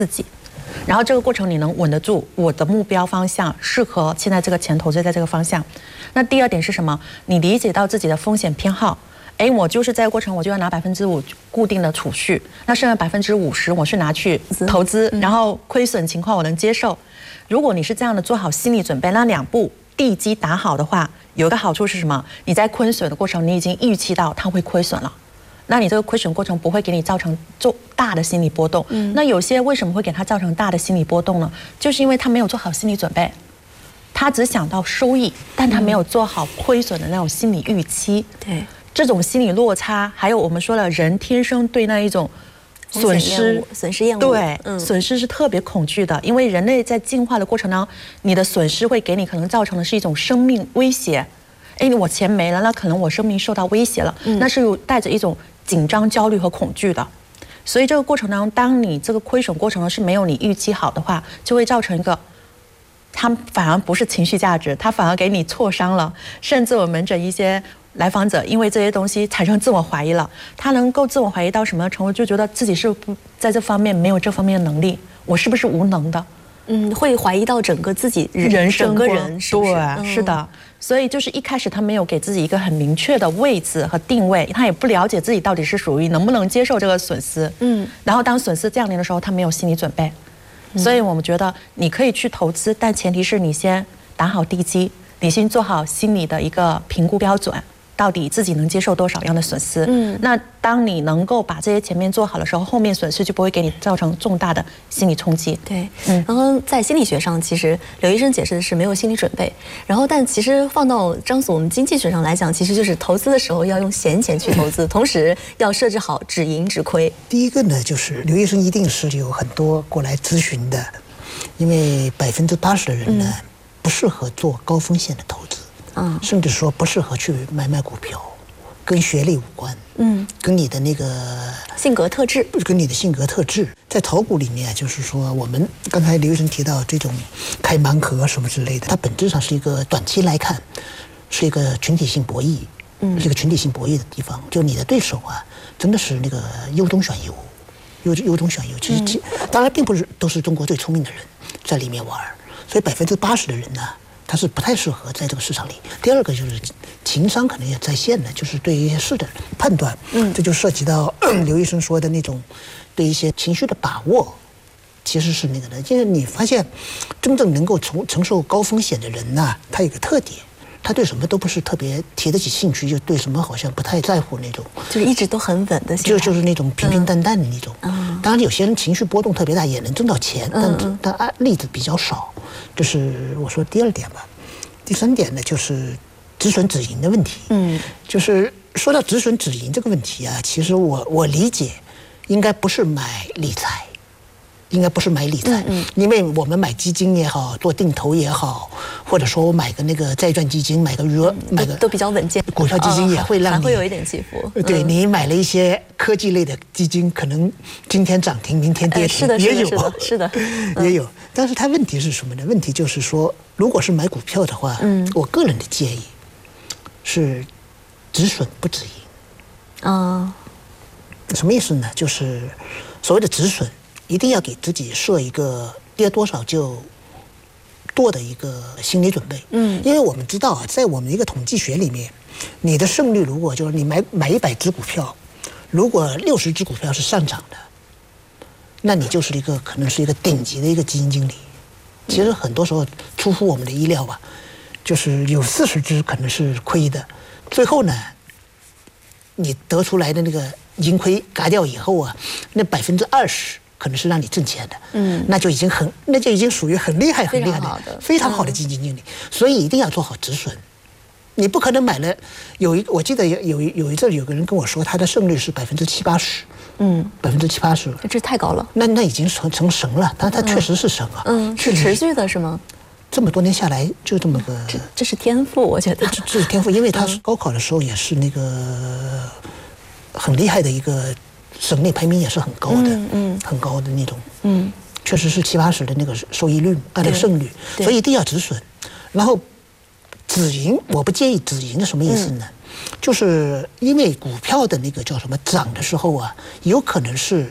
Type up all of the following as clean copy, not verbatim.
自己。然后这个过程你能稳得住我的目标方向，适合现在这个钱投资在这个方向。那第二点是什么？你理解到自己的风险偏好。我就是在这个过程我就要拿5%固定的储蓄，那剩下50%我是拿去投资，然后亏损情况我能接受。如果你是这样的做好心理准备，那2步地基打好的话，有一个好处是什么？你在亏损的过程你已经预期到它会亏损了。那你这个亏损过程不会给你造成大的心理波动。那有些为什么会给他造成大的心理波动呢？就是因为他没有做好心理准备，他只想到收益，但他没有做好亏损的那种心理预期。 对， 这种心理落差，还有我们说的人天生对那一种损失厌恶， 对，损失是特别恐惧的，因为人类在进化的过程当中，你的损失会给你可能造成的是一种生命威胁。我钱没了，那可能我生命受到威胁了，那是有带着一种紧张、焦虑和恐惧的。所以这个过程当中，当你这个亏损过程是没有你预期好的话，就会造成一个，它反而不是情绪价值，它反而给你挫伤了。甚至我门诊一些来访者因为这些东西产生自我怀疑了，他能够自我怀疑到什么程度？就觉得自己是不在这方面没有这方面的能力，我是不是无能的？ 会怀疑到整个自己人生整个人是不是？ 对，是的。所以就是一开始他没有给自己一个很明确的位置和定位，他也不了解自己到底是属于能不能接受这个损失。然后当损失降临的时候，他没有心理准备。所以我们觉得你可以去投资，但前提是你先打好地基，你先做好心理的一个评估标准。到底自己能接受多少样的损失？那当你能够把这些前面做好的时候，后面损失就不会给你造成重大的心理冲击。 对，然后在心理学上，其实刘医生解释的是没有心理准备。然后，但其实放到张所我们经济学上来讲，其实就是投资的时候要用闲钱去投资，同时要设置好止盈止亏。 第一个呢，就是刘医生一定是有很多过来咨询的，因为80%的人呢不适合做高风险的投资。甚至说不适合去买股票，跟学历无关，跟你的那个性格特质， 跟你的性格特质，在炒股里面，就是说我们刚才刘医生提到这种开盲盒什么之类的，它本质上是一个短期来看，是一个群体性博弈，是一个群体性博弈的地方。就你的对手啊，真的是那个优中选优，优中选优。其实当然并不是都是中国最聪明的人在里面玩，所以80%的人呢。他是不太适合在这个市场里。第二个就是情商可能也在线的，就是对于一些事的判断，这就涉及到刘医生说的那种对一些情绪的把握，其实是那个的。因为你发现，真正能够承受高风险的人呢，他有个特点，他对什么都不是特别提得起兴趣，就对什么好像不太在乎那种， 就是一直都很稳的， 就是那种平平淡淡的那种。当然有些人情绪波动特别大，也能挣到钱，但例子比较少。这是我说第二点吧。第三点呢，就是止损止盈的问题。就是说到止损止盈这个问题啊，其实我理解，应该不是买理财，因为我们买基金也好，做定投也好，或者说我买个那个债券基金，买个都比较稳健， 股票基金也会让你还会有一点起伏。 对，你买了一些科技类的基金，可能今天涨停，明天跌停，也有， 是的， 也有。但是它问题是什么呢？问题就是说，如果是买股票的话，我个人的建议是止损不止盈。什么意思呢？就是所谓的止损，一定要给自己设一个跌多少就剁的一个心理准备。因为我们知道啊，在我们一个统计学里面，你的胜率如果就是你买100只股票，如果60只股票是上涨的，那你就是可能是一个顶级的一个基金经理。其实很多时候出乎我们的意料吧，就是有40只可能是亏的，最后呢，你得出来的那个盈亏嘎掉以后啊，那20%可能是让你挣钱的，那就已经属于很厉害的非常好的基金经理。所以一定要做好止损。你不可能买了我记得有一阵有个人跟我说，他的胜率是70%-80%。70%-80%， 这太高了。 那已经成神了，但他确实是神啊。 是持续的是吗？ 这么多年下来，就这么个。 这是天赋，我觉得。 这是天赋，因为他高考的时候也是那个很厉害的一个省内排名也是很高的，很高的那种。确实是70-80%的那个收益率，那个胜率，所以一定要止损。然后止盈，我不建议止盈是什么意思呢？就是因为股票的那个叫什么涨的时候啊，有可能是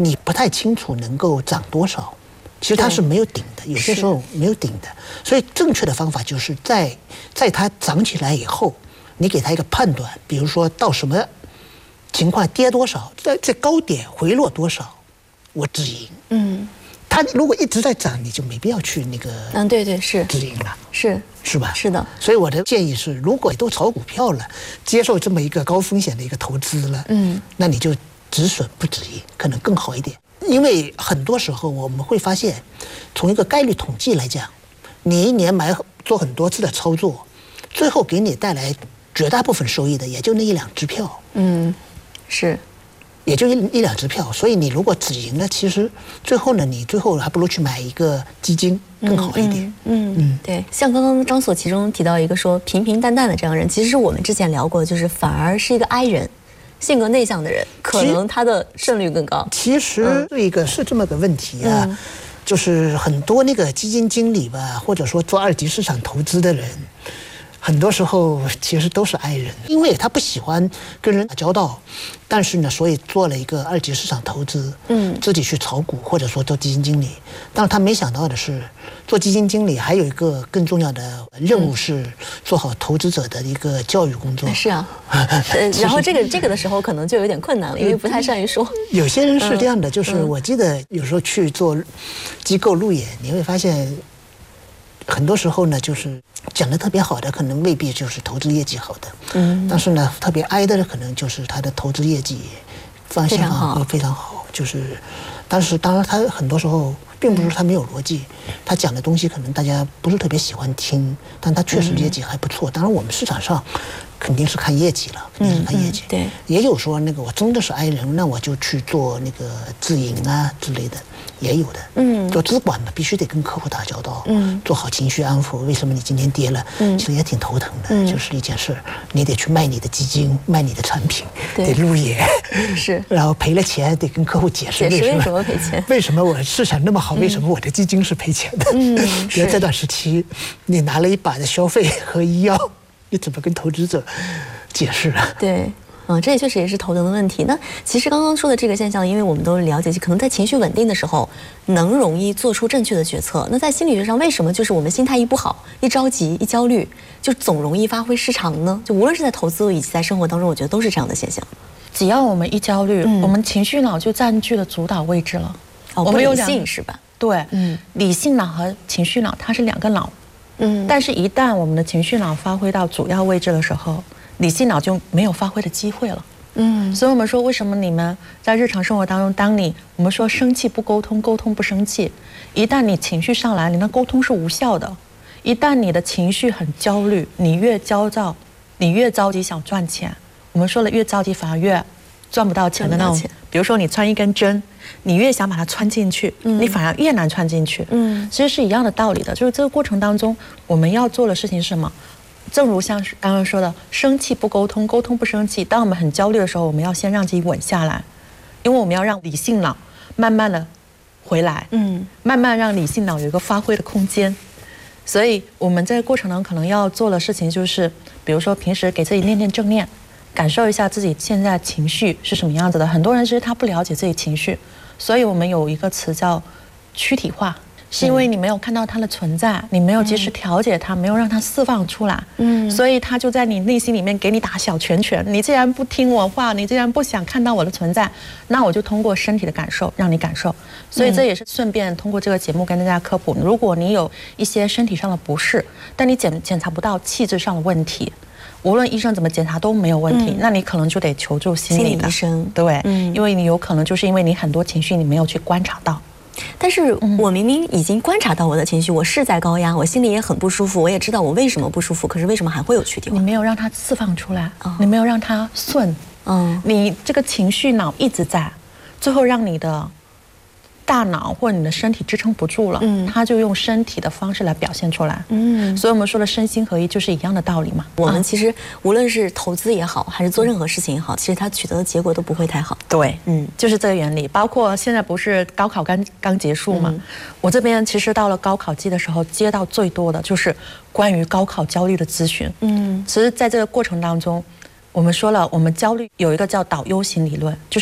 你不太清楚能够涨多少，其实它是没有顶的，有些时候没有顶的。所以正确的方法就是在它涨起来以后，你给它一个判断，比如说到什么情况跌多少，在高点回落多少，我止盈。它如果一直在涨，你就没必要去那个对是止盈了，是吧？ 是的。 所以我的建议是，如果都炒股票了，接受这么一个高风险的一个投资了，那你就止损不止盈，可能更好一点。因为很多时候我们会发现，从一个概率统计来讲，你一年做很多次的操作，最后给你带来绝大部分收益的也就那1-2只票。 是。 也就1-2只票，所以你如果止盈了，其实最后呢，你最后还不如去买一个基金更好一点。 对，像刚刚张所其中提到一个说平平淡淡的这样人，其实是我们之前聊过，就是反而是一个 I 人，性格内向的人，可能他的胜率更高。 其实这个是这么个问题啊，就是很多那个基金经理吧，或者说做2级市场投资的人。很多时候其实都是 I 人，因为他不喜欢跟人打交道，但是呢，所以做了一个2级市场投资，自己去炒股或者说做基金经理。但是他没想到的是，做基金经理还有一个更重要的任务是做好投资者的一个教育工作。 是啊，然后这个的时候可能就有点困难了，因为不太善于说。 有些人是这样的，就是我记得有时候去做机构路演，你会发现。很多时候呢，就是讲得特别好的，可能未必就是投资业绩好的。但是呢，特别挨的可能就是他的投资业绩方向会非常好。就是，但是当然他很多时候并不是他没有逻辑，他讲的东西可能大家不是特别喜欢听，但他确实业绩还不错。当然我们市场上肯定是看业绩了，肯定是看业绩。 对， 也有说那个我真的是 I 人，那我就去做那个自营啊之类的。也有的，做资管的必须得跟客户打交道，做好情绪安抚。为什么你今天跌了？其实也挺头疼的，就是一件事，你得去卖你的基金，卖你的产品，得路演， 是， 然后赔了钱得跟客户解释为什么赔钱， 为什么我市场那么好，为什么我的基金是赔钱的？比如这段时期，你拿了一把的消费和医药，你怎么跟投资者解释啊？ 对。这也确实也是头疼的问题。那其实刚刚说的这个现象，因为我们都了解，可能在情绪稳定的时候，能容易做出正确的决策。那在心理学上，为什么就是我们心态一不好、一着急、一焦虑，就总容易发挥失常呢？就无论是在投资以及在生活当中，我觉得都是这样的现象。 只要我们一焦虑，我们情绪脑就占据了主导位置了。 我们有理性是吧？ 对，理性脑和情绪脑它是2个脑。但是一旦我们的情绪脑发挥到主要位置的时候，理性脑就没有发挥的机会了。所以我们说，为什么你们在日常生活当中，我们说生气不沟通，沟通不生气，一旦你情绪上来，你的沟通是无效的。一旦你的情绪很焦虑，你越焦躁，你越着急想赚钱。我们说了，越着急反而越赚不到钱的那种。比如说你穿一根针，你越想把它穿进去，你反而越难穿进去。其实是一样的道理的，就是这个过程当中，我们要做的事情是什么？正如像是刚刚说的，生气不沟通，沟通不生气。当我们很焦虑的时候，我们要先让自己稳下来，因为我们要让理性脑慢慢的回来，慢慢让理性脑有一个发挥的空间。所以我们在过程中可能要做的事情就是，比如说平时给自己练正念，感受一下自己现在情绪是什么样子的。很多人其实他不了解自己情绪，所以我们有一个词叫躯体化。是因为你没有看到它的存在，你没有及时调节它，没有让它释放出来，所以它就在你内心里面给你打小拳拳。你既然不听我话，你既然不想看到我的存在，那我就通过身体的感受让你感受。所以这也是顺便通过这个节目跟大家科普，如果你有一些身体上的不适，但你检查不到气质上的问题，无论医生怎么检查都没有问题，那你可能就得求助心理医生。 对，因为你有可能就是因为你很多情绪你没有去观察到。 但是我明明已经观察到我的情绪，我是在高压，我心里也很不舒服，我也知道我为什么不舒服，可是为什么还会有躯体化？ 你没有让它释放出来，你没有让它顺，你这个情绪脑一直在，最后让你的大脑或者你的身体支撑不住了，它就用身体的方式来表现出来。所以我们说的身心合一就是一样的道理嘛。 我们其实无论是投资也好，还是做任何事情也好，其实它取得的结果都不会太好。 对，就是这个原理。包括现在不是高考刚结束嘛，我这边其实到了高考季的时候，接到最多的就是关于高考焦虑的咨询。其实在这个过程当中，我们说了，我们焦虑有一个叫导 U 型理论，就是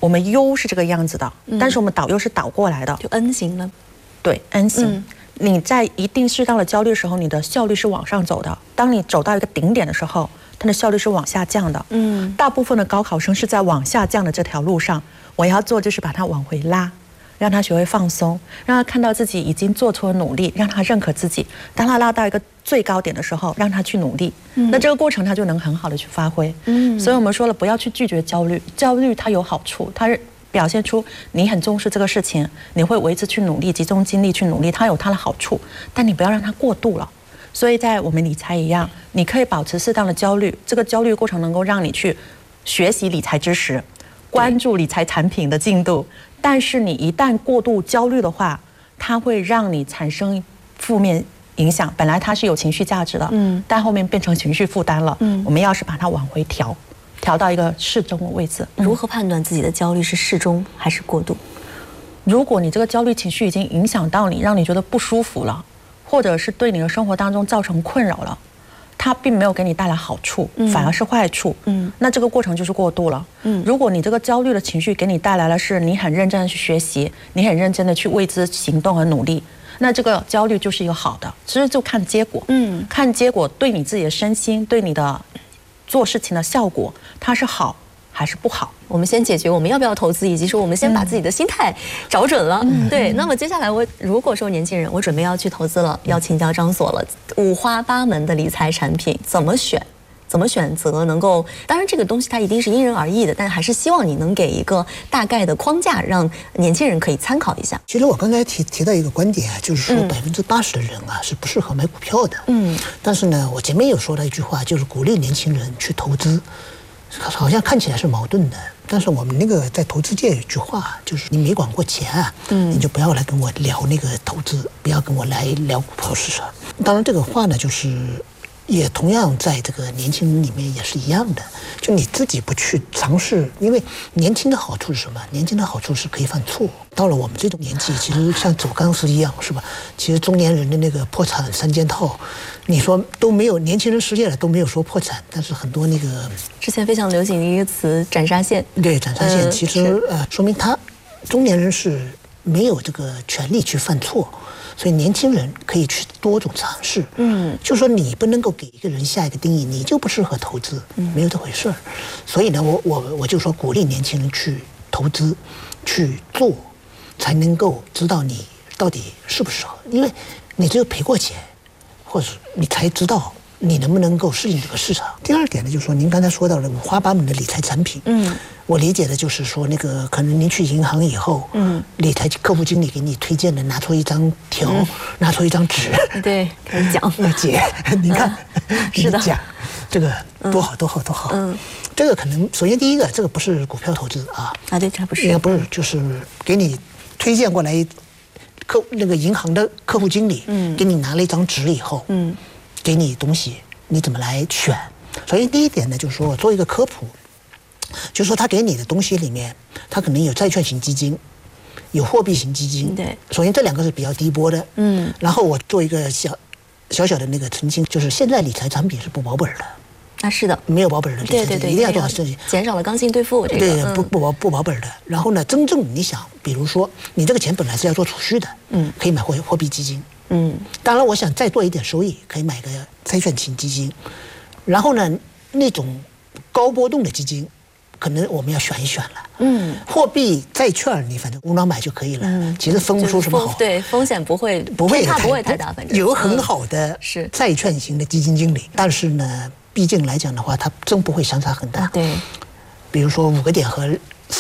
我们 U 是这个样子的，但是我们导又是倒过来的， 就 N 型了。 对 ，N 型。你在一定适当的焦虑的时候，你的效率是往上走的。当你走到一个顶点的时候，它的效率是往下降的。大部分的高考生是在往下降的这条路上，我要做就是把它往回拉，让他学会放松，让他看到自己已经做出了努力，让他认可自己。当他拉到一个最高点的时候，让他去努力，那这个过程他就能很好的去发挥。所以我们说了，不要去拒绝焦虑，焦虑它有好处，它是表现出你很重视这个事情，你会为之去努力，集中精力去努力，它有它的好处，但你不要让它过度了。所以在我们理财一样，你可以保持适当的焦虑，这个焦虑过程能够让你去学习理财知识，关注理财产品的进度。但是你一旦过度焦虑的话，它会让你产生负面影响。本来它是有情绪价值的，但后面变成情绪负担了。我们要是把它往回调到一个适中的位置。 如何判断自己的焦虑是适中还是过度？ 如果你这个焦虑情绪已经影响到你，让你觉得不舒服了，或者是对你的生活当中造成困扰了，它并没有给你带来好处，反而是坏处。那这个过程就是过度了。如果你这个焦虑的情绪给你带来的是你很认真的去学习，你很认真的去为之行动和努力，那这个焦虑就是一个好的。其实就看结果，看结果对你自己的身心，对你的做事情的效果，它是好还是不好？ 我们先解决我们要不要投资，以及说我们先把自己的心态找准了。对，那么接下来我如果说年轻人，我准备要去投资了，要请教张所了，五花八门的理财产品怎么选？怎么选择能够？当然，这个东西它一定是因人而异的，但还是希望你能给一个大概的框架，让年轻人可以参考一下。 其实我刚才提到一个观点啊，就是说80%的人啊是不适合买股票的。但是呢，我前面有说到一句话，就是鼓励年轻人去投资，好像看起来是矛盾的。但是我们那个在投资界有一句话，就是你没管过钱啊，你就不要来跟我聊那个投资，不要跟我来聊股票市场。当然，这个话呢，就是也同样在这个年轻人里面也是一样的，就你自己不去尝试，因为年轻的好处是什么？年轻的好处是可以犯错。到了我们这种年纪，其实像走钢丝一样，是吧？其实中年人的那个破产三件套，你说都没有，年轻人实践了都没有说破产，但是很多那个之前非常流行的一个词斩杀线， 对斩杀线，其实说明他中年人是没有这个权利去犯错。所以年轻人可以去多种尝试，就说你不能够给一个人下一个定义，你就不适合投资，没有这回事儿。所以呢，我就说鼓励年轻人去投资，去做，才能够知道你到底适不适合。因为你只有赔过钱，或者你才知道你能不能够适应这个市场。第二点呢，就是说您刚才说到了五花八门的理财产品，我理解的就是说，那个可能您去银行以后，理财客户经理给你推荐的，拿出一张条，拿出一张纸， 对，开始讲， 姐，你看， 是的， 讲这个多好多好多好，这个可能首先第一个，这个不是股票投资啊， 对，这不是， 应该不是，就是给你推荐过来那个银行的客户经理，给你拿了一张纸以后，给你东西，你怎么来选？首先第一点呢，就是说我做一个科普。就是说，他给你的东西里面，他可能有债券型基金，有货币型基金。 对， 首先这两个是比较低波的。然后我做一个小的那个澄清，就是现在理财产品是不保本的。 啊，是的， 没有保本的理财产品，一定要做好事情， 减少了刚性兑付这个。 对，不保本的。然后呢，真正你想，比如说你这个钱本来是要做储蓄的，可以买货币基金。当然，我想再做一点收益，可以买个债券型基金。然后呢，那种高波动的基金。可能我们要选一选了。货币债券你反正无脑买就可以了。其实分不出什么好。 对，风险不会太大，反正有很好的债券型的基金经理，但是呢，毕竟来讲的话，它真不会相差很大。 对， 比如说4个点和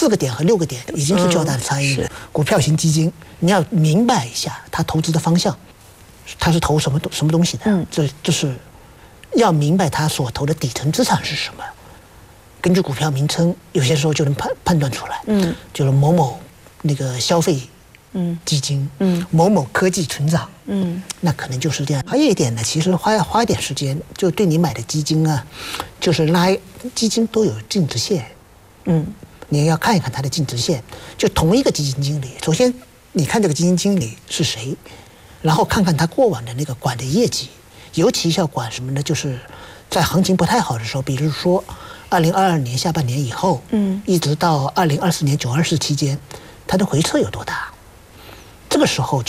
6个点已经是较大的差异了。股票型基金，你要明白一下它投资的方向，它是投什么东西的。这是要明白它所投的底层资产是什么。根据股票名称，有些时候就能判断出来。就是某某那个消费基金，某某科技成长，那可能就是这样。还有一点呢，其实花一点时间，就对你买的基金啊，就是基金都有净值线，你要看一看它的净值线。就同一个基金经理，首先你看这个基金经理是谁，然后看看他过往的那个管的业绩，尤其要管什么呢？就是在行情不太好的时候，比如说 2022年下半年以后，一直到2024年924期间，它的回撤有多大？这个时候